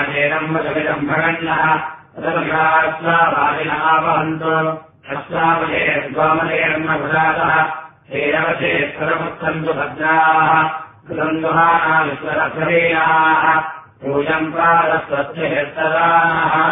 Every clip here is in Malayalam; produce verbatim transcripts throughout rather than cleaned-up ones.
േരവശേശ്വരമുത്തന്തു ഭദ്രാः ൃതന്തുഹാനാവിശ്വരസവേനാः പൂജം പാദസ്വച്ഛേത്തരാः.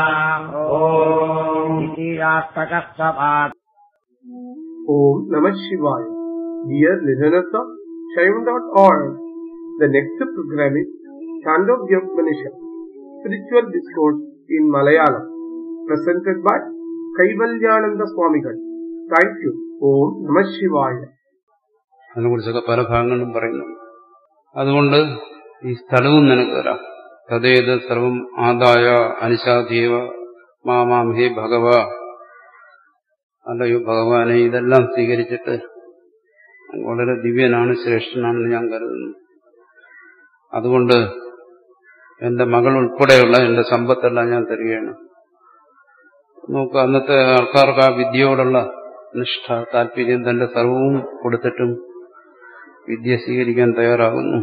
Om ശ്രീരാഷ്ട്രകസ്വഭാത്. Om Namah Shivaya. Dear listeners of Shaivan dot org, the next program is Chandogyopanishad, Spiritual Discourse in Malayalam, presented by Kaivalyananda Swamigal. Thank you. Om Namah Shivaya. അതിനെക്കുറിച്ചൊക്കെ പല ഭാഗങ്ങളും പറയുന്നു. അതുകൊണ്ട് ഈ സ്ഥലവും നിനക്ക് തരാം. തദേത് സർവം ആദായ അനുശാധീവ മാമാമഹേ ഭഗവ. അല്ലയോ ഭഗവാനെ, ഇതെല്ലാം സ്വീകരിച്ചിട്ട് വളരെ ദിവ്യനാണ്, ശ്രേഷ്ഠനാണെന്ന് ഞാൻ കരുതുന്നു. അതുകൊണ്ട് എന്റെ മകൾ ഉൾപ്പെടെയുള്ള എന്റെ സമ്പത്തെല്ലാം ഞാൻ തരികയാണ്. നോക്കുക, അന്നത്തെ ആൾക്കാർക്ക് ആ വിദ്യയോടുള്ള നിഷ്ഠ, താല്പര്യം, തന്റെ സർവവും കൊടുത്തിട്ടും വിദ്യ സ്വീകരിക്കാൻ തയ്യാറാകുന്നു.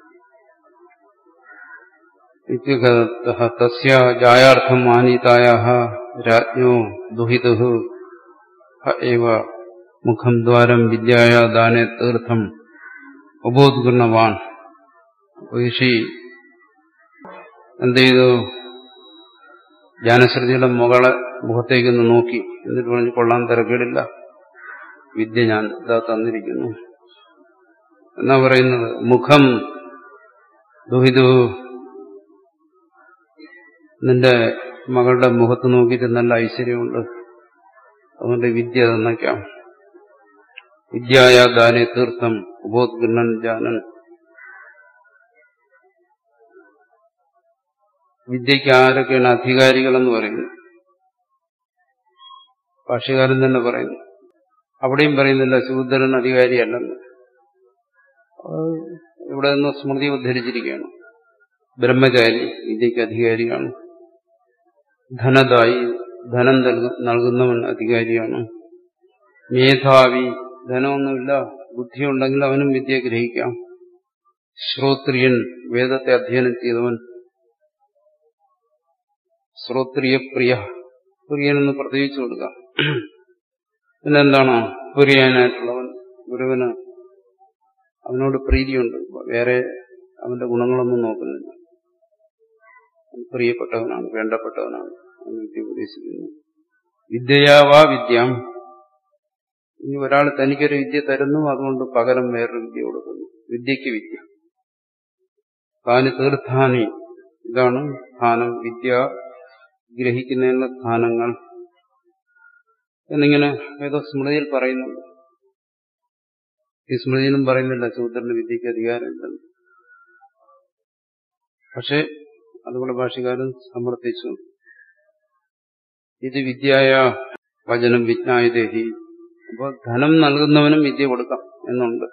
തസ്യ ജായാർത്ഥം ആനീതായാഃ രാജ്ഞോ ദുഹിതുഃ ഏവ മുഖം ദ്വാരം വിദ്യായ ദാനേ തീർത്ഥം ഉപോദ്ഗൃണവാൻ. ഋഷി എന്ത് ചെയ്തു? ജ്ഞാനശ്രുതിയുടെ മകളെ മുഖത്തേക്കൊന്ന് നോക്കി, എന്നിട്ട് പറഞ്ഞു, കൊള്ളാൻ തിരക്കേടില്ല, വിദ്യ ഞാൻ ഇതാ തന്നിരിക്കുന്നു എന്നാ പറയുന്നത്. മുഖം ദുഹിതു, നിന്റെ മകളുടെ മുഖത്ത് നോക്കിയിട്ട് നല്ല ഐശ്വര്യമുണ്ട്, അതുകൊണ്ട് വിദ്യ തന്നേക്കാം. വിദ്യായ ദാനേ തീർത്ഥം ഉപോദ്ഗൃണൻ ജാനൻ. വിദ്യയ്ക്ക് ആരൊക്കെയാണ് അധികാരികളെന്ന് പറയുന്നു? ഭാഷ്യകാരൻ തന്നെ പറയുന്നു. അവിടെയും പറയുന്നില്ല ശൂദ്രൻ അധികാരിയല്ലെന്ന്. ഇവിടെ നിന്ന് സ്മൃതി ഉദ്ധരിച്ചിരിക്കുകയാണ്. ബ്രഹ്മചാരി വിദ്യയ്ക്ക് അധികാരിയാണ്. ധനദായി, ധനം നൽകുന്നവൻ അധികാരിയാണ്. മേധാവി, ധനമൊന്നുമില്ല, ബുദ്ധിയുണ്ടെങ്കിൽ അവനും വിദ്യ ഗ്രഹിക്കാം. ശ്രോത്രിയൻ, വേദത്തെ അധ്യയനം ചെയ്തവൻ. ശ്രോത്രിയപ്രിയ, പ്രിയനെന്ന് പ്രത്യേകിച്ചു കൊടുക്കാം. പിന്നെന്താണ്? പ്രിയനായിട്ടുള്ളവൻ, ഗുരുവിന് അവനോട് പ്രീതിയുണ്ട്, വേറെ അവന്റെ ഗുണങ്ങളൊന്നും നോക്കുന്നില്ല. പ്രിയപ്പെട്ടവനാണ്, വേണ്ടപ്പെട്ടവനാണ്, അവൻ വിദ്യ ഉപദേശിക്കുന്നു. വിദ്യയാവാ വിദ്യാം. ഇനി ഒരാൾ തനിക്കൊരു വിദ്യ തരുന്നു, അതുകൊണ്ട് പകരം വേറൊരു വിദ്യ കൊടുക്കുന്നു. വിദ്യയ്ക്ക് വിദ്യ. താന് തീർത്ഥാനി, ഇതാണ് സ്ഥാനം, വിദ്യ ഗ്രഹിക്കുന്നതിനുള്ള സ്ഥാനങ്ങൾ എന്നിങ്ങനെ ഏതോ സ്മൃതിയിൽ പറയുന്നുണ്ട്. ഈ സ്മൃതിയിലും പറയുന്നില്ല ശൂദ്രന്റെ വിദ്യയ്ക്ക് അധികാരമില്ലെന്ന്. പക്ഷെ അതുകൊണ്ട് ഭാഷ്യകാരൻ സമർത്ഥിച്ചു, ഇത് വിദ്യായ വചനം വിജ്ഞായദേഹി. അപ്പോൾ ധനം നൽകുന്നവനും വിദ്യ കൊടുക്കാം എന്നുണ്ട്.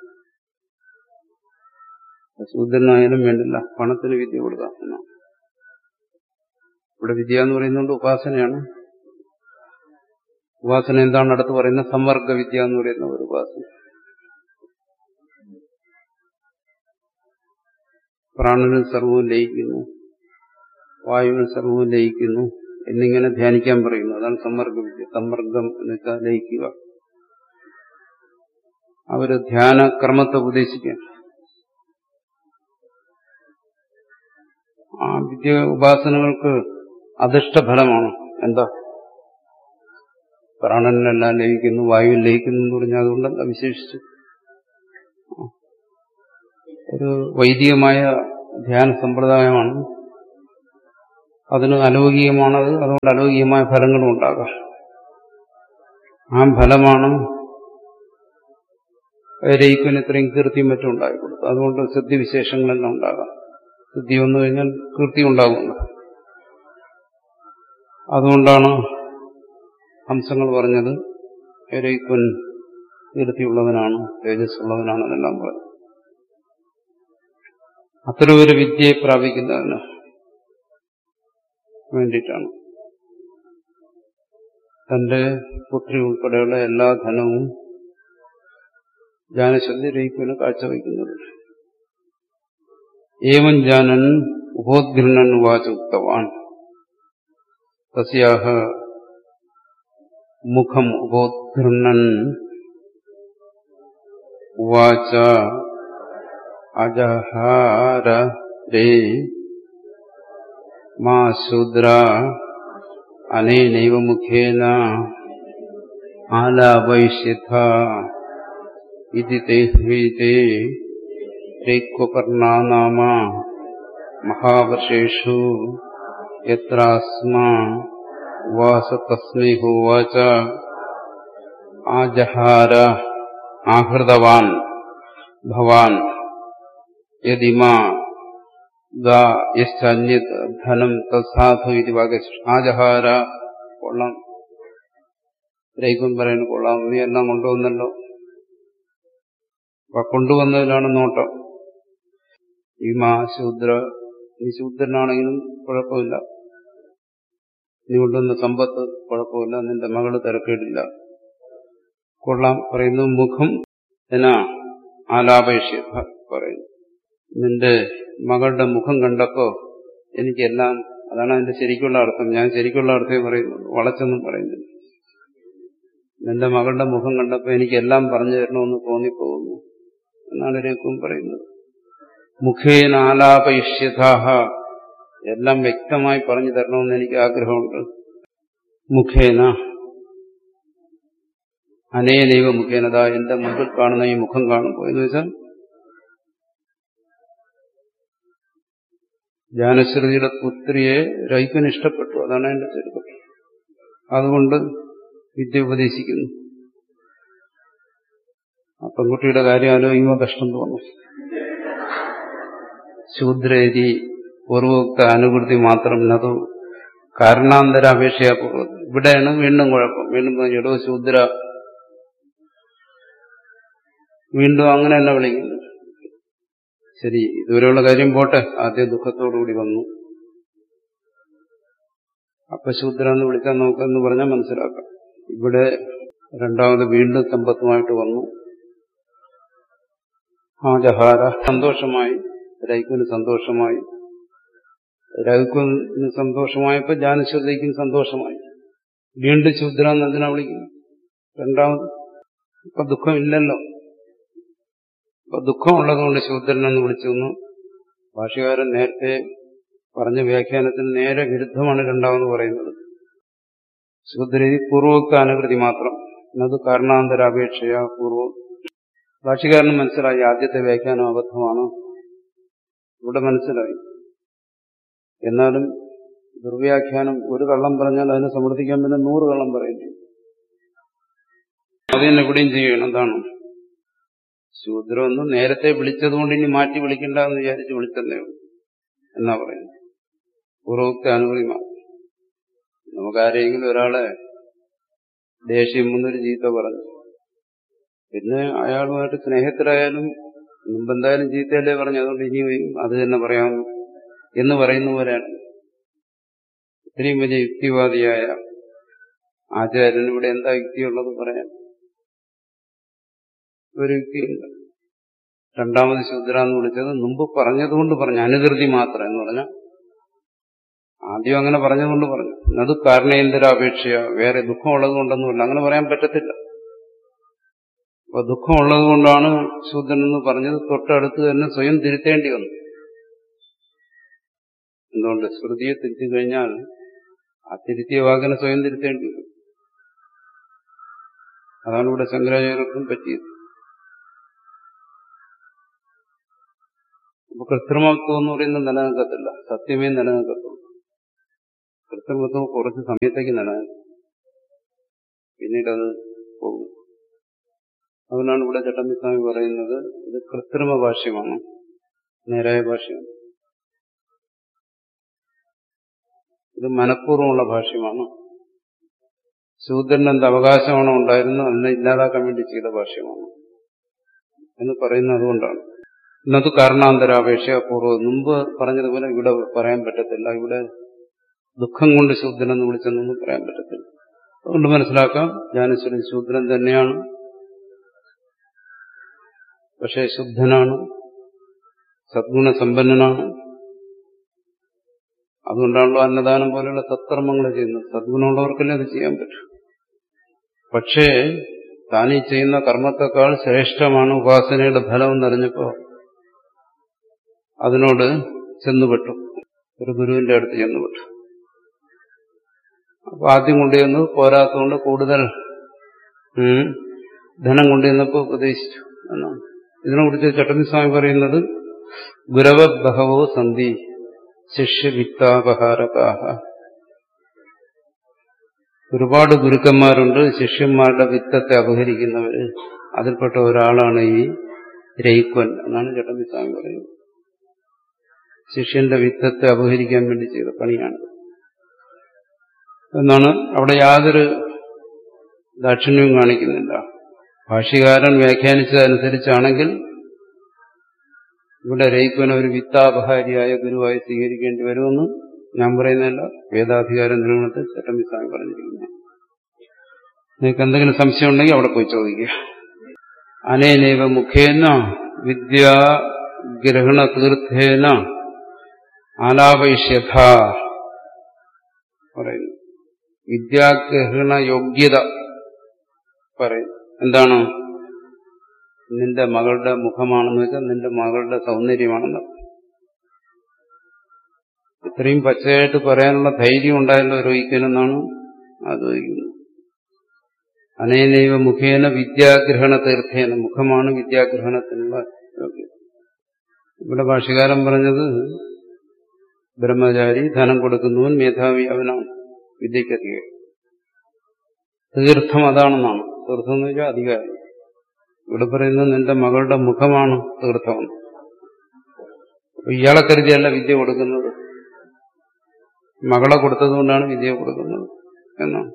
ശൂദ്രനായാലും വേണ്ടില്ല, പണത്തിന് വിദ്യ കൊടുക്കാം എന്നാണ്. ഇവിടെ വിദ്യ എന്ന് പറയുന്നുണ്ട് ഉപാസനയാണ്. ഉപാസന എന്താണ് അടുത്ത് പറയുന്നത്? സംവർഗ വിദ്യ എന്ന് പറയുന്ന ഒരു ഉപാസന. പ്രാണനിൽ സർവവും ലയിക്കുന്നു, വായുവിൽ സർവവും ലയിക്കുന്നു എന്നിങ്ങനെ ധ്യാനിക്കാൻ പറയുന്നു. അതാണ് സംവർഗ വിദ്യ. സംവർഗം എന്ന് വെച്ചാൽ ലയിക്കുക. അവര് ധ്യാനക്രമത്തെ ഉപദേശിക്കാൻ ആ വിദ്യ ഉപാസനകൾക്ക് അധിഷ്ഠഫലമാണ്. എന്താ? പ്രാണനെല്ലാം ലയിക്കുന്നു, വായുവിൽ ലയിക്കുന്നു എന്ന് പറഞ്ഞാൽ അതുകൊണ്ടല്ല വിശേഷിച്ച് ഒരു വൈദികമായ ധ്യാന സമ്പ്രദായമാണ്. അതിന് അലൗകികമാണത്, അതുകൊണ്ട് അലൗകികമായ ഫലങ്ങളും ഉണ്ടാകാം. ആ ഫലമാണ് രയിക്കുന് ഇത്രയും കീർത്തിയും മറ്റും ഉണ്ടായിക്കൊടുത്തു. അതുകൊണ്ട് സിദ്ധിവിശേഷങ്ങളെല്ലാം ഉണ്ടാകാം. സിദ്ധി വന്നു കഴിഞ്ഞാൽ കീർത്തി ഉണ്ടാകുന്നു. അതുകൊണ്ടാണ് ഹംസങ്ങൾ പറഞ്ഞത് രയിക്കുൻ കീർത്തിയുള്ളവനാണ്, തേജസ്സുള്ളവനാണ് എന്നെല്ലാം പറഞ്ഞു. അത്തരം ഒരു വിദ്യയെ പ്രാപിക്കുന്നതിന് വേണ്ടിയിട്ടാണ് തന്റെ പുത്രി ഉൾപ്പെടെയുള്ള എല്ലാ ധനവും ജ്ഞാനശക്തി രയിക്കുവിന് കാഴ്ചവെക്കുന്നത്. ഏവം ജാനൻ ഉപോദ്ഗൃഹൻ ഉവാച ഉക്തവാൻ തസ്യാഹ മുഖം ഉപോദ്ഗൃഹൻ ഉവാച അജഹാര രേ മാ ശൂദ്ര അനേനൈവ മുഖേന ആലാപയിഷ്യഥ ഇതി തേ ഹ്വീതേ രൈക്വപർണാ നാമ മഹാവർഷേഷു യത്രാസ്മാ ഉവാസ തസ്മൈ ഹോവാച ആജഹാര ആഹൃതവാൻ ഭവാൻ യദിമാ ഗാ യശ്ചന്യത് ധനം തത്സാധു ഇതി വാക്യ ആജഹാര കൊള്ളാം രൈക്കും പറയുന്നു കൊള്ളാം നീ എല്ലാം കൊണ്ടുവന്നല്ലോ. അപ്പൊ കൊണ്ടുവന്നതിലാണ് നോട്ടം. ഈ മാ ശൂദ്ര നീ ശൂദ്രനാണെങ്കിലും കുഴപ്പമില്ല, നീ കൊണ്ടുവന്ന സമ്പത്ത് കുഴപ്പമില്ല, നിന്റെ മകള് തിരക്കേടില്ല, കൊള്ളാം പറയുന്നു. മുഖം എന്നാ ആലാപേക്ഷ്യ പറയുന്നു. നിന്റെ മകളുടെ മുഖം കണ്ടപ്പോ എനിക്കെല്ലാം, അതാണ് അതിന്റെ ശരിക്കുള്ള അർത്ഥം. ഞാൻ ശരിക്കുള്ള അർത്ഥമേ പറയുന്നുള്ളൂ, വളച്ചൊന്നും പറയുന്നില്ല. നിന്റെ മകളുടെ മുഖം കണ്ടപ്പോ എനിക്കെല്ലാം പറഞ്ഞു തരണമെന്ന് തോന്നിപ്പോകുന്നു എന്നാണ് രേക്കും പറയുന്നത്. മുഖേന ആലാപയിഷ്യഥാഹ എല്ലാം വ്യക്തമായി പറഞ്ഞു തരണമെന്ന് എനിക്ക് ആഗ്രഹമുണ്ട്. മുഖേന അനേനൈവ മുഖേനത എന്റെ മുമ്പിൽ കാണുന്ന ഈ മുഖം കാണുമ്പോൾ എന്ന് വെച്ചാൽ ജാനശ്രുതിയുടെ പുത്രിയെ രൈക്കന് ഇഷ്ടപ്പെട്ടു, അതാണ് എന്റെ ചരിത്രം. അതുകൊണ്ട് വിദ്യ ഉപദേശിക്കുന്നു. ആ പെൺകുട്ടിയുടെ കാര്യം ആലോചിക്കുമ്പോൾ കഷ്ടം തോന്നും. ശൂദ്രേരി പൂർവോക്ത അനുകൃതി മാത്രം നതു കാരണാന്തര അപേക്ഷയാ പൂർവ്വം. ഇവിടെയാണ് വീണ്ടും കുഴപ്പം. വീണ്ടും എടോ ശൂദ്ര, വീണ്ടും അങ്ങനെ തന്നെ വിളിക്കുന്നു. ശരി, ഇതുവരെയുള്ള കാര്യം പോട്ടെ. ആദ്യം ദുഃഖത്തോടുകൂടി വന്നു, അപ്പൊ ശൂദ്ര എന്ന് വിളിക്കാൻ നോക്കെന്ന് പറഞ്ഞാൽ മനസ്സിലാക്കാം. ഇവിടെ രണ്ടാമത് വീണ്ടും സമ്പത്തുമായിട്ട് വന്നു. ആ ജഹാര സന്തോഷമായി, രൈക്കുവിന് സന്തോഷമായി. രൈക്കുവിന് സന്തോഷമായപ്പോ ജാനശ്രുതിക്കും സന്തോഷമായി. വീണ്ടും ശൂദ്ര എന്ന് എന്തിനാ വിളിക്കുന്നു? രണ്ടാമത് ഇപ്പൊ ദുഃഖമില്ലല്ലോ. ഇപ്പൊ ദുഃഖമുള്ളത് കൊണ്ട് ശൂദ്രനെന്ന് വിളിച്ചു. ഭാഷ്യകാരൻ നേരത്തെ പറഞ്ഞ വ്യാഖ്യാനത്തിന് നേരെ വിരുദ്ധമാണ് രണ്ടാമെന്ന് പറയുന്നത്. ശൂദ്രേതി പൂർവോക്ത അനുകൃതി മാത്രം എന്നത് കാരണാന്തരാപേക്ഷയ പൂർവ്വം. ഭാഷ്യകാരന് മനസ്സിലായി ആദ്യത്തെ വ്യാഖ്യാനം അബദ്ധമാണ്, ഇവിടെ മനസ്സിലായി. എന്നാലും ദുർവ്യാഖ്യാനം ഒരു കള്ളം പറഞ്ഞാൽ അതിനെ സമർത്ഥിക്കാൻ പിന്നെ നൂറ് കള്ളം പറയേണ്ടി വരും. അതിനെ എവിടെയും ചെയ്യണം. എന്താണ് ശൂദ്രം എന്ന് നേരത്തെ വിളിച്ചതുകൊണ്ട് ഇനി മാറ്റി വിളിക്കണ്ട എന്ന് വിചാരിച്ച് വിളിച്ചതേ ഉള്ളൂ എന്നാ പറയുന്നത്. പൂർവോക്ത അനുകൃതി മാത്രം. നമുക്കാരെങ്കിലും ഒരാളെ ദേഷ്യം വന്നൊരു ചീത്ത പറഞ്ഞു, പിന്നെ അയാളുമായിട്ട് സ്നേഹത്തിലായാലും മുമ്പെന്തായാലും ചീത്തയല്ലേ പറഞ്ഞു, അതുകൊണ്ട് ഇനിയും അത് തന്നെ പറയാമെന്ന് എന്ന് പറയുന്ന പോലെയാണ്. ഇത്രയും വലിയ യുക്തിവാദിയായ ആചാര്യൻ ഇവിടെ എന്താ യുക്തിയുള്ളത് പറയാൻ? ഒരു യുക്തിയില്ല. രണ്ടാമത് ശൂദ്ര എന്ന് വിളിച്ചത് മുമ്പ് പറഞ്ഞതുകൊണ്ട് പറഞ്ഞു, അനുകൃതി മാത്രം എന്ന് പറഞ്ഞാൽ ആദ്യം അങ്ങനെ പറഞ്ഞതുകൊണ്ട് പറഞ്ഞു. അത് കാരണേന്തരാപേക്ഷയ, വേറെ ദുഃഖമുള്ളത് കൊണ്ടൊന്നുമില്ല, അങ്ങനെ പറയാൻ പറ്റത്തില്ല. അപ്പൊ ദുഃഖമുള്ളത് കൊണ്ടാണ് ശൂദ്രൻ എന്ന് പറഞ്ഞത്. തൊട്ടടുത്ത് തന്നെ സ്വയം തിരുത്തേണ്ടി വന്നു. എന്തുകൊണ്ട്? ശ്രുതിയെ തിരുത്തി കഴിഞ്ഞാൽ ആ തിരുത്തിയ വാക്കിനെ സ്വയം തിരുത്തേണ്ടി വരും. അതാണ് ഇവിടെ ശങ്കരാചാര്യർക്കും പറ്റിയത്. അപ്പൊ കൃത്രിമത്വം എന്ന് പറയുന്നത് നിലനിൽക്കത്തില്ല, സത്യമേ നിലനിൽക്കത്തുള്ളൂ. കൃത്രിമത്വം കുറച്ച് സമയത്തേക്ക് നിലനിൽക്കും, പിന്നീട് അത് പോകും. അതുകൊണ്ടാണ് ഇവിടെ ചട്ടമ്പിസ്വാമി പറയുന്നത് ഇത് കൃത്രിമ ഭാഷ്യമാണ്, നേരായ ഭാഷ്യമാണ്. ഇത് മനഃപൂർവ്വമുള്ള ഭാഷ്യമാണ്. ശൂദ്രന് എന്ത് അവകാശമാണോ ഉണ്ടായിരുന്നു അതിനെ ഇല്ലാതാക്കാൻ വേണ്ടി ചെയ്ത ഭാഷ്യമാണ് എന്ന് പറയുന്നത് അതുകൊണ്ടാണ്. ഇന്നത് കാരണാന്തരാപേക്ഷ പൂർവ്വം. മുമ്പ് പറഞ്ഞതുപോലെ ഇവിടെ പറയാൻ പറ്റത്തില്ല. ഇവിടെ ദുഃഖം കൊണ്ട് ശൂദ്രനെന്ന് വിളിച്ചെന്നൊന്നും പറയാൻ പറ്റത്തില്ല. അതുകൊണ്ട് മനസ്സിലാക്കാം ജ്ഞാനശ്വരൻ ശൂദ്രൻ തന്നെയാണ്, പക്ഷേ ശുദ്ധനാണ്, സദ്ഗുണസമ്പന്നനാണ്. അതുകൊണ്ടാണല്ലോ അന്നദാനം പോലെയുള്ള സത്കർമ്മങ്ങൾ ചെയ്യുന്നത്. സദ്ഗുണമുള്ളവർക്കല്ലേ അത് ചെയ്യാൻ പറ്റും. പക്ഷേ താനീ ചെയ്യുന്ന കർമ്മത്തെക്കാൾ ശ്രേഷ്ഠമാണ് ഉപാസനയുടെ ഫലം എന്നറിഞ്ഞപ്പോ അതിനോട് ചെന്നുപെട്ടു. ഒരു ഗുരുവിന്റെ അടുത്ത് ചെന്നുപെട്ടു. അപ്പൊ ആദ്യം കൊണ്ടുവന്ന് പോരാത്തതുകൊണ്ട് കൂടുതൽ ധനം കൊണ്ടുവന്നപ്പോ ഉപദേശിച്ചു എന്നാണ്. ഇതിനെക്കുറിച്ച് ചട്ടമ്പിസ്വാമി പറയുന്നത് ഗുരവ ബഹവോ സന്ധി ശിഷ്യവിത്താപഹാരകാഹ. ഒരുപാട് ഗുരുക്കന്മാരുണ്ട്, ശിഷ്യന്മാരുടെ വിത്തത്തെ അപഹരിക്കുന്നവര്. അതിൽപ്പെട്ട ഒരാളാണ് ഈ രയിക്വൻ എന്നാണ് ചട്ടമ്പിസ്വാമി പറയുന്നത്. ശിഷ്യന്റെ വിത്തത്തെ അപഹരിക്കാൻ വേണ്ടി ചെയ്ത പണിയാണ് എന്നാണ്. അവിടെ യാതൊരു ദാക്ഷിണ്യവും കാണിക്കുന്നില്ല. ഭാഷ്യകാരൻ വ്യാഖ്യാനിച്ചതനുസരിച്ചാണെങ്കിൽ ഇവിടെ രയിക്വനെ ഒരു വിത്താപഹാരിയായ ഗുരുവായി സ്വീകരിക്കേണ്ടി വരുമെന്ന് ഞാൻ പറയുന്നതല്ല, വേദാധികാര നിർവഹണത്തിൽ ചട്ടമ്പിസ്വാമി പറഞ്ഞിരിക്കുന്നു. നിങ്ങൾക്ക് എന്തെങ്കിലും സംശയം ഉണ്ടെങ്കിൽ അവിടെ പോയി ചോദിക്കുക. അനേനൈവ മുഖേന വിദ്യാഗ്രഹണ തീർത്ഥേന ആലാപയിഷ്യഥ പറയുന്നു. വിദ്യാഗ്രഹണ യോഗ്യത പറയുന്നു. എന്താണ്? നിന്റെ മകളുടെ മുഖമാണെന്ന് വെച്ചാൽ നിന്റെ മകളുടെ സൗന്ദര്യമാണെന്ന്. ഇത്രയും പച്ചയായിട്ട് പറയാനുള്ള ധൈര്യം ഉണ്ടായല്ലോ രോഹിക്കനെന്നാണ് ആലോചിക്കുന്നത്. അനേനൈവ മുഖേന വിദ്യാഗ്രഹണ തീർത്ഥേന, മുഖമാണ് വിദ്യാഗ്രഹണത്തിനുള്ള യോഗ്യത. ഇവിടെ ഭാഷ്യകാരൻ പറഞ്ഞത് ബ്രഹ്മചാരി ധനം കൊടുക്കുന്നവൻ മേധാവി അവനാണ് വിദ്യക്കധികം. തീർത്ഥം അതാണെന്നാണ്. തീർത്ഥം എന്ന് വെച്ചാൽ അധികാരം. ഇവിടെ പറയുന്നത് നിന്റെ മകളുടെ മുഖമാണ് തീർത്ഥമെന്ന്. ഇയാളെ കരുതിയല്ല വിദ്യ കൊടുക്കുന്നത്, മകളെ കൊടുത്തതുകൊണ്ടാണ് വിദ്യ കൊടുക്കുന്നത് എന്നാണ്.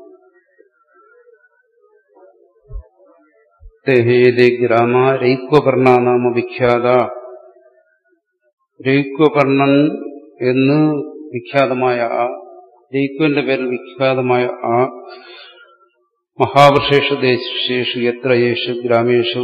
തേഹേദേ ഗ്രാമ രൈക്വപർണ നാമ വിഖ്യാത. രൈക്വപർണൻ എന്ന് വിഖ്യാതമായ ആ രൈക്വന്റെ പേരിൽ വിഖ്യാതമായ ആ മഹാവൃക്ഷേഷു ദേശേഷു എത്ര യേശു ഗ്രാമേഷു.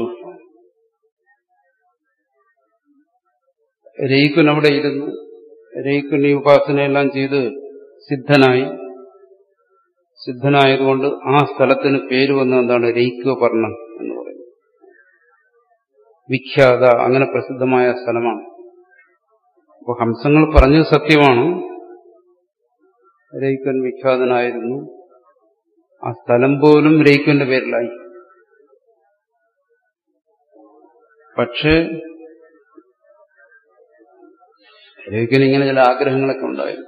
രൈക്വൻ അവിടെ ഇരുന്നു. രൈക്വൻ ഈ ഉപാസനയെല്ലാം ചെയ്ത് സിദ്ധനായി. സിദ്ധനായതുകൊണ്ട് ആ സ്ഥലത്തിന് പേര് വന്നത് എന്താണ്? രൈക്വപർണൻ എന്ന് പറയുന്നത്. വിഖ്യാത, അങ്ങനെ പ്രസിദ്ധമായ സ്ഥലമാണ്. അപ്പോൾ ഹംസങ്ങൾ പറഞ്ഞത് സത്യമാണ്. രൈക്വൻ വിഖ്യാതനായിരുന്നു. ആ സ്ഥലം പോലും രൈക്വന്റെ പേരിലായി. പക്ഷേ രൈക്വന് ഇങ്ങനെ ചില ആഗ്രഹങ്ങളൊക്കെ ഉണ്ടായിരുന്നു.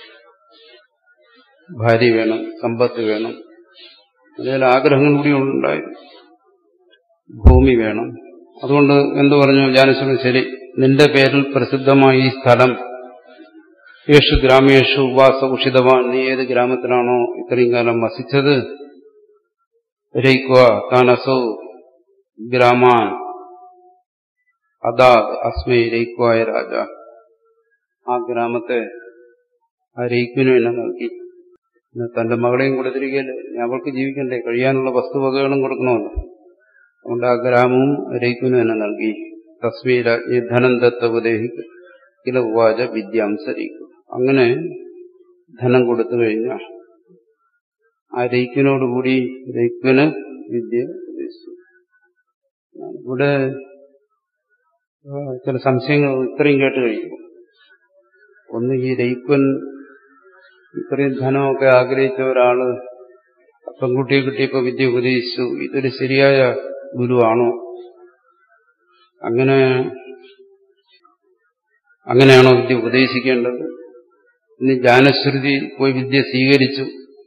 ഭാര്യ വേണം, സമ്പത്ത് വേണം, ചില ആഗ്രഹങ്ങൾ കൂടി ഉണ്ടായിരുന്നു. ഭൂമി വേണം. അതുകൊണ്ട് എന്തു പറഞ്ഞു ജാനശ്വരൻ, ശരി, നിന്റെ പേരിൽ പ്രസിദ്ധമായ ഈ സ്ഥലം യേശു ഗ്രാമേഷു ഉവാസ ഉഷിതവാൻ, നീ ഏത് ഗ്രാമത്തിലാണോ ഇത്രയും കാലം വസിച്ചത്, രൈക്വ താനസോ ഗ്രാമാൻ അദാത് അസ്മൈ രൈക്വായ രാജ, ആ ഗ്രാമത്തെ ആ രൈക്വിനും എന്നെ നൽകി. തന്റെ മകളെയും കൊടുത്തിരിക്കല്ലേ, അവൾക്ക് ജീവിക്കണ്ടേ, കഴിയാനുള്ള വസ്തുവകകളും കൊടുക്കണമല്ലോ. അതുകൊണ്ട് ആ ഗ്രാമവും രൈക്വിനും എന്നെ നൽകി. തസ്മൈ രാജ്ഞി ധനം ദത്തപുദേഹി കില ഉവാച വിദ്യാംസരിക്കും. അങ്ങനെ ധനം കൊടുത്തു കഴിഞ്ഞാൽ ആ രൈക്വിനോടുകൂടി രൈക്വിന് വിദ്യ ഉപദേശിച്ചു. ഇവിടെ ചില സംശയങ്ങൾ ഇത്രയും കേട്ട് കഴിയുമ്പോൾ, ഒന്ന്, ഈ രൈക്വൻ ഇത്രയും ധനമൊക്കെ ആഗ്രഹിച്ച ഒരാള് പെൺകുട്ടിയെ കിട്ടിയപ്പോ വിദ്യ ഉപദേശിച്ചു, ഇതൊരു ശരിയായ ഗുരുവാണോ? അങ്ങനെ അങ്ങനെയാണോ വിദ്യ ഉപദേശിക്കേണ്ടത്? ഇനി ജാനശ്രുതി പോയി വിദ്യ സ്വീകരിച്ചു,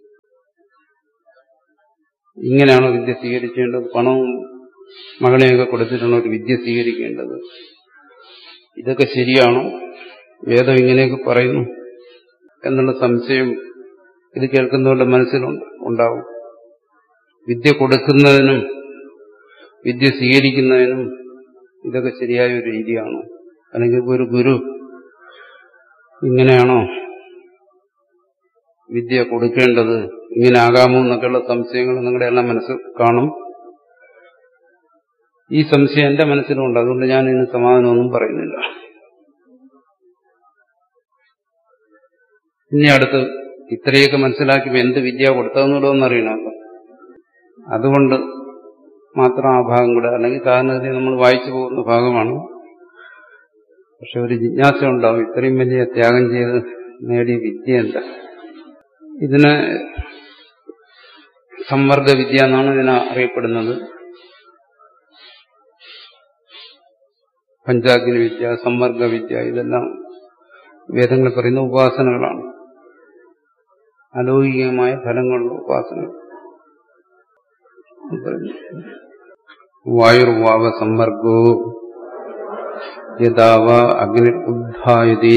ഇങ്ങനെയാണോ വിദ്യ സ്വീകരിക്കേണ്ടത്? പണവും മകളെയൊക്കെ കൊടുത്തിട്ടാണോ ഒരു വിദ്യ സ്വീകരിക്കേണ്ടത്? ഇതൊക്കെ ശരിയാണോ? വേദം ഇങ്ങനെയൊക്കെ പറയുന്നു എന്നുള്ള സംശയം ഇത് കേൾക്കുന്നവരുടെ മനസ്സിലുണ്ട് ഉണ്ടാവും. വിദ്യ കൊടുക്കുന്നതിനും വിദ്യ സ്വീകരിക്കുന്നതിനും ഇതൊക്കെ ശരിയായ ഒരു രീതിയാണോ? അല്ലെങ്കിൽ ഒരു ഗുരു ഇങ്ങനെയാണോ വിദ്യ കൊടുക്കേണ്ടത്? ഇങ്ങനെ ആകാമോ എന്നൊക്കെയുള്ള സംശയങ്ങൾ നിങ്ങളുടെ എല്ലാം മനസ്സിൽ കാണും. ഈ സംശയം എന്റെ മനസ്സിലുണ്ട്. അതുകൊണ്ട് ഞാൻ ഇതിന് സമാധാനമൊന്നും പറയുന്നില്ല. ഇനി അടുത്ത് ഇത്രയൊക്കെ മനസ്സിലാക്കിയപ്പോൾ എന്ത് വിദ്യ കൊടുത്തതെന്നൂടെ ഒന്നറിയണമല്ലോ. അതുകൊണ്ട് മാത്രം ആ ഭാഗം കൂടെ, അല്ലെങ്കിൽ സാധാരണ നമ്മൾ വായിച്ചു പോകുന്ന ഭാഗമാണ്. പക്ഷെ ഒരു ജിജ്ഞാസ ഉണ്ടാവും, ഇത്രയും വലിയ ത്യാഗം ചെയ്ത് നേടിയ വിദ്യ എന്താ? ഇതിന് സമ്മർദ്ദ വിദ്യ എന്നാണ് ഇതിനെ അറിയപ്പെടുന്നത്. പഞ്ചാഗ്നി വിദ്യ, സമ്മർദ്ദ വിദ്യ, ഇതെല്ലാം വേദങ്ങളിൽ പറയുന്ന ഉപാസനകളാണ്, അലൗകികമായ ഫലങ്ങളുള്ള ഉപാസനകൾ. വായുർവാവ സമ്മർഗോ യഥാവ അഗ്നി ഉദ്ധായതി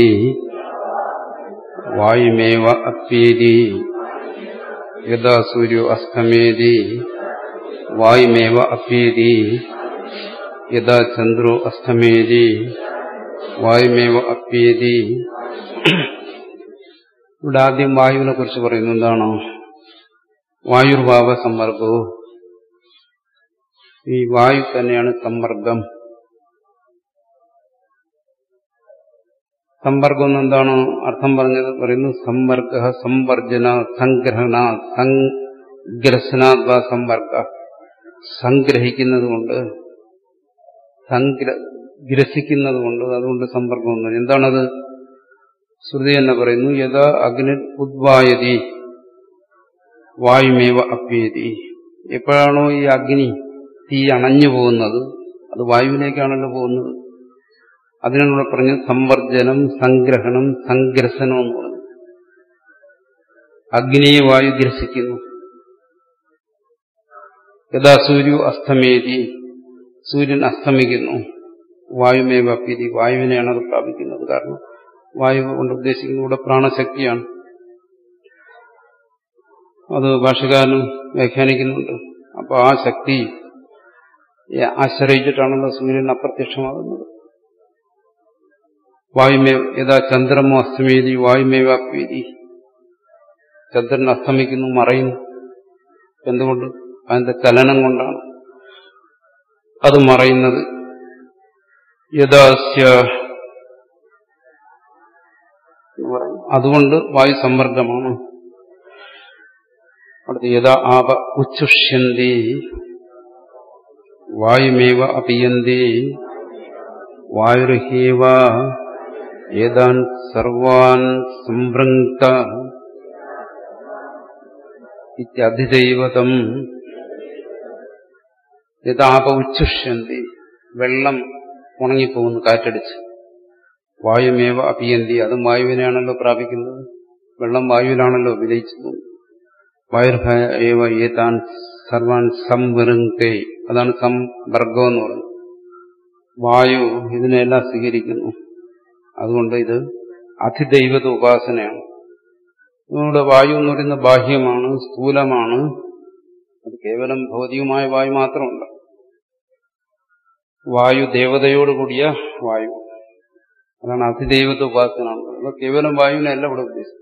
വായുമേവ അപ്യേതി യഥാ സൂര്യോ അസ്തമേതി വായുമേവ അപ്യേതി യഥാ ചന്ദ്രോ അസ്തമേതി വായുമേവ അപ്യേതി. ഇവിടെ ആദ്യം വായുവിനെ കുറിച്ച് പറയുന്നത് എന്താണ്? വായുർഭാവ സമ്മർഗവും, ഈ വായു തന്നെയാണ് സമ്മർഗം. സമ്പർക്കം എന്നെന്താണ് അർത്ഥം പറഞ്ഞത്? പറയുന്നു സമ്പർക്ക സംവർജന സംഗ്രഹണ സംഗ്രസനാത്വ സമ്പർക്ക. സംഗ്രഹിക്കുന്നത് കൊണ്ട്, ഗ്രസിക്കുന്നത് കൊണ്ട്, അതുകൊണ്ട് സമ്പർക്കം എന്ന് പറയും. എന്താണത്? ശ്രുതി തന്നെ പറയുന്നു യഥാ അഗ്നി ഉദ്വായതി വായുമേവ അപ്യേതി. എപ്പോഴാണോ ഈ അഗ്നി തീ അണഞ്ഞു പോകുന്നത്, അത് വായുവിലേക്കാണല്ലോ പോകുന്നത്. അതിനുള്ള പറഞ്ഞ് സംവർജനം, സംഗ്രഹണം, സംഗ്രസനം എന്ന് പറഞ്ഞു. അഗ്നിയെ വായു ഗ്രസിക്കുന്നു. യഥാ സൂര്യോ അസ്തമേതി, സൂര്യൻ അസ്തമിക്കുന്നു. വായുമേവ അപ്യേതി, വായുവിനെയാണ് അത് പ്രാപിക്കുന്നത്. കാരണം വായു കൊണ്ട് ഉദ്ദേശിക്കുന്നത് ഇവിടെ പ്രാണശക്തിയാണ്. അത് ഭാഷകാരനും വ്യാഖ്യാനിക്കുന്നുണ്ട്. അപ്പൊ ആ ശക്തി ആശ്രയിച്ചിട്ടാണല്ലോ സൂര്യൻ അപ്രത്യക്ഷമാകുന്നത്. വായുമേവ യഥാ ചന്ദ്രമോ അസ്തമേതി വായുമേവ അപ്യേതി. ചന്ദ്രൻ അസ്തമിക്കുന്നു, മറയുന്നു. എന്തുകൊണ്ട്? അതിന്റെ ചലനം കൊണ്ടാണ് അത് മറയുന്നത്. യഥാസ്യ, അതുകൊണ്ട് വായു സമ്പർക്കമാണ്. അടുത്ത് യഥാ ആപ ഉച്ഛുഷ്യന്തി വായുമേവ അപിയന്തി വായുർഹേവ ഏതാൻ സർവാൻ സംവൃങ്ക്ത ഇത്യധിദൈവതം. യഥാപ ഉച്ഛുഷ്യന്തി, വെള്ളം ഉണങ്ങിപ്പോകുന്നു കാറ്റടിച്ച്. വായുമേവ അപിയന്തി, അതും വായുവിനെയാണല്ലോ പ്രാപിക്കുന്നത്. വെള്ളം വായുവിലാണല്ലോ വിലയിച്ചത്. വായുർഹേവ ഏതാൻ സർവാൻ സംവൃങ്ക്തേ, അതാണ് സംവർഗം എന്ന് പറയുന്നത്. വായു ഇതിനെല്ലാം സ്വീകരിക്കുന്നു. അതുകൊണ്ട് ഇത് അതിദൈവത ഉപാസനയാണ്. നമ്മുടെ വായു എന്ന് പറയുന്ന ബാഹ്യമാണ്, സ്ഥൂലമാണ്. അത് കേവലം ഭൗതികമായ വായു മാത്രമല്ല. വായു ദേവതയോടുകൂടിയ വായു, അതാണ് അതിദൈവത ഉപാസന. അത് കേവലം വായുവിനല്ല ഇവിടെ ഉദ്ദേശിക്കുന്നത്.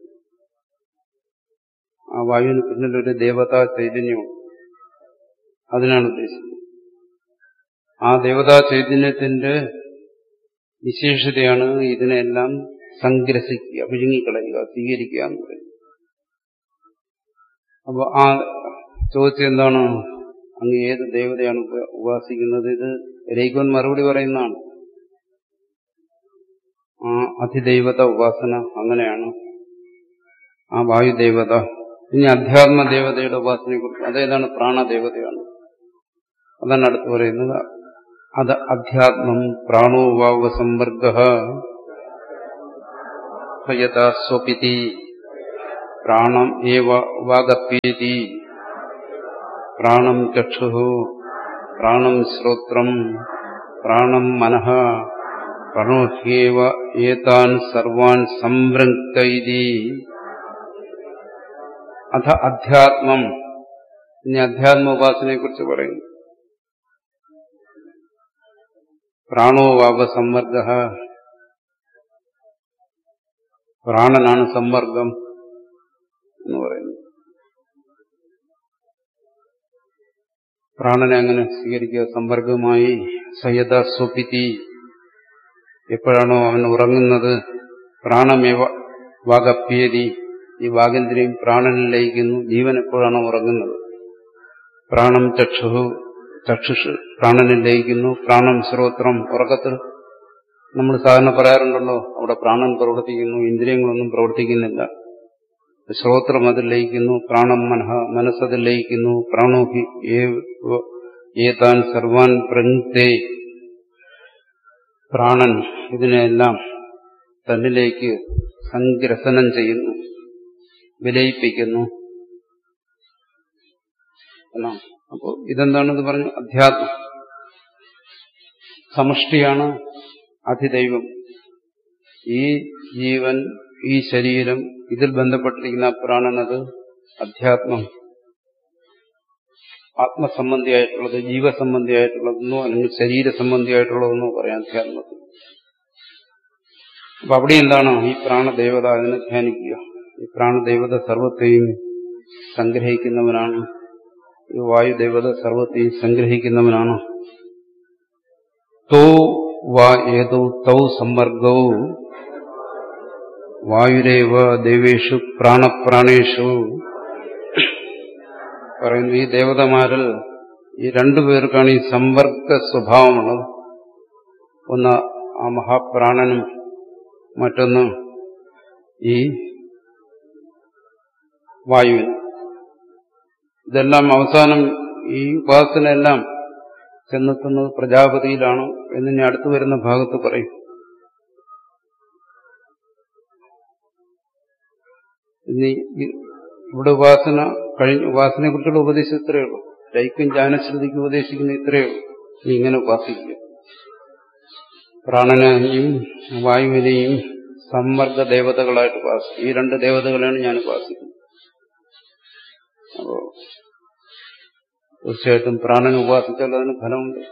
ആ വായുവിന് പിന്നിലൊരു ദേവതാ ചൈതന്യമുണ്ട്, അതിനാണ് ഉദ്ദേശിക്കുന്നത്. ആ ദേവതാ ചൈതന്യത്തിന്റെ വിശേഷതയാണ് ഇതിനെല്ലാം സംഗ്രസിക്കുക, വിഴുങ്ങിക്കളയുക, സ്വീകരിക്കുക എന്ന് പറയുന്നത്. അപ്പൊ ആ ചോദിച്ചത് എന്താണ്? അങ്ങ് ഏത് ദേവതയാണ് ഉപാസിക്കുന്നത്? ഇത് രൈകോൻ മറുപടി പറയുന്നതാണ്. ആ അതിദൈവത ഉപാസന അങ്ങനെയാണ്, ആ വായുദേവത. ഇനി അധ്യാത്മ ദേവതയുടെ ഉപാസനയെ കുറിച്ച്, അതേതാണ്? പ്രാണദേവതയാണ്. അതാണ് അടുത്ത് പറയുന്നത്. അത് അധ്യാത്മം പ്രാണോ വാവ സംവർഗ യഥാ സ്വപിതി പ്രാണം ഏവ വാഗപ്യേതി പ്രാണം ചക്ഷുഃ പ്രാണം ശ്രോത്രം പ്രാണം മനഃ പ്രാണോഹ്യേവ ഏതാൻ സർവാൻ സംവൃങ്ക്ത ഇതി. അഥ അധ്യാത്മം. ഇനി അധ്യാത്മ ഉപാസനയെ കുറിച്ച് പറയുന്നു. പ്രാണോ വാവ സംവർഗ, പ്രാണനാണ് സംവർഗം എന്ന് പറയുന്നു. പ്രാണനെ അങ്ങനെ സ്വീകരിക്കുക സംവർഗമായി. സയത സ്വപിതി, എപ്പോഴാണോ അവൻ ഉറങ്ങുന്നത്. പ്രാണമേവ വാഗപ്യേതി, ഈ വാഗേന്ദ്രിയം പ്രാണനിൽ ലയിക്കുന്നു. ജീവൻ എപ്പോഴാണ് ഉറങ്ങുന്നത്? പ്രാണം ചക്ഷു ചക്ഷുഷ് പ്രാണനിൽ ലയിക്കുന്നു. പ്രാണം ശ്രോത്രം ഉറക്കത്തിൽ നമ്മൾ സാധാരണ പറയാറുണ്ടല്ലോ, അവിടെ പ്രാണൻ പ്രവർത്തിക്കുന്നു, ഇന്ദ്രിയങ്ങളൊന്നും പ്രവർത്തിക്കുന്നില്ല. ശ്രോത്രം അതിൽ ലയിക്കുന്നു. പ്രാണം മനഃ മനസ്സതിൽ ലയിക്കുന്നു. പ്രാണോഹി ഏതാൻ സർവാൻ പ്രഞ്ജത്തെ പ്രാണൻ ഇതിനെല്ലാം തന്നിലേക്ക് സംഗ്രസനം ചെയ്യുന്നു, വിലയിപ്പിക്കുന്നു എന്നാണ്. അപ്പോൾ ഇതെന്താണെന്ന് പറഞ്ഞു? അധ്യാത്മം. സമഷ്ടിയാണ് അധിദൈവം. ഈ ജീവൻ, ഈ ശരീരം, ഇതിൽ ബന്ധപ്പെട്ടിരിക്കുന്ന പ്രാണനത് അധ്യാത്മം. ആത്മസംബന്ധിയായിട്ടുള്ളത്, ജീവസംബന്ധിയായിട്ടുള്ളതെന്നോ അല്ലെങ്കിൽ ശരീരസംബന്ധിയായിട്ടുള്ളതെന്നോ പറയാം അധ്യാത്മത്തിൽ. അപ്പൊ അവിടെ എന്താണ് ഈ പ്രാണദേവത? അതിനെ ധ്യാനിക്കുക. ഈ പ്രാണദേവത സർവത്തെയും സംഗ്രഹിക്കുന്നവനാണ്. ഈ വായുദേവത സർവത്തെയും സംഗ്രഹിക്കുന്നവനാണ്. തോ വാ ഏതോ തൗ സമ്മർഗവും വായുരേവ ദേവേഷു പ്രാണപ്രാണേഷു പറയുന്നു. ഈ ദേവതമാരിൽ ഈ രണ്ടുപേർക്കാണ് ഈ സമ്പർക്ക സ്വഭാവമുള്ളത്. ഒന്ന് ആ മഹാപ്രാണനും മറ്റൊന്ന് ഈ വായുവിനും. ഇതെല്ലാം അവസാനം ഈ ഉപാസനയെല്ലാം ചെന്നെത്തുന്നത് പ്രജാപതിയിലാണ് എന്നിനി അടുത്തു വരുന്ന ഭാഗത്ത് പറയും. ഇനി ഇവിടെ ഉപാസന കഴിഞ്ഞ ഉപാസനയെ കുറിച്ചുള്ള ഉപദേശം ഇത്രയേ ഉള്ളൂ. ലൈക്കും ജ്ഞാനശ്രുതിക്ക് ഉപദേശിക്കുന്ന ഇത്രയേ ഉള്ളൂ. നീ ഇങ്ങനെ ഉപാസിക്കുക. പ്രാണനെയും വായുവിനെയും സമ്മർദ്ദ ദേവതകളായിട്ട് ഉപാസിക്കും. ഈ രണ്ട് ദേവതകളെയാണ് ഞാൻ ഉപാസിക്കുന്നത്. അപ്പോ തീർച്ചയായിട്ടും പ്രാണനെ ഉപാസിച്ചാൽ അതിന് ഫലമുണ്ട്.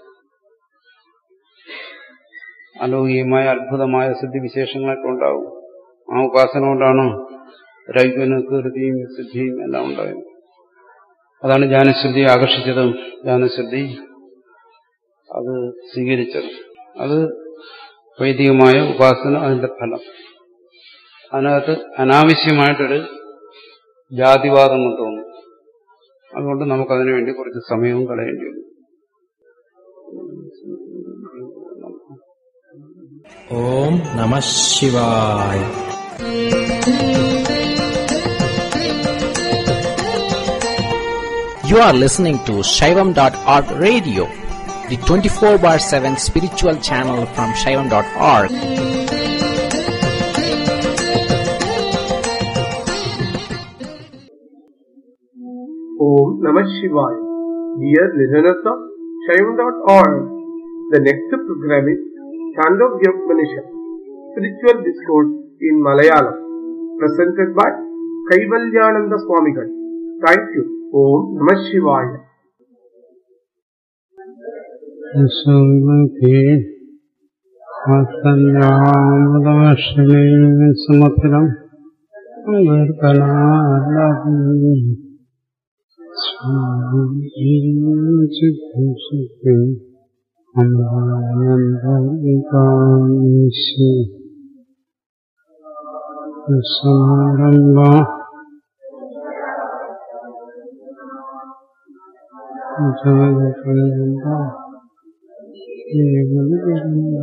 അലൗകികമായ അത്ഭുതമായ സിദ്ധിവിശേഷങ്ങളൊക്കെ ഉണ്ടാവും. ആ ഉപാസന കൊണ്ടാണ് രൈവന് കീർത്തിയും സിദ്ധിയും എല്ലാം ഉണ്ടായത്. അതാണ് ജ്ഞാനശ്രുതി ആകർഷിച്ചതും ജ്ഞാനശ്രുതി അത് സ്വീകരിച്ചത്. അത് വൈദികമായ ഉപാസന, അതിന്റെ ഫലം. അതിനകത്ത് അനാവശ്യമായിട്ടൊരു ജാതിവാദം കൊണ്ടുവന്നു. അതുകൊണ്ട് നമുക്കതിനു വേണ്ടി കുറച്ച് സമയവും കളയേണ്ടി വരും. ഓം നമഃ ശിവായ. You are listening to Shaivam dot org radio, the twenty-four bar seven spiritual channel from Shaivam dot org. Om Namah Shivaya. Dear listeners of Shaivam dot org, the next program is Chandogya Upanishad, Spiritual Discourse in Malayalam, presented by Kaivalyananda Swamigal. Thank you. Om Namah Shivaya. സമത്തിലും സമാരംഭ Jaya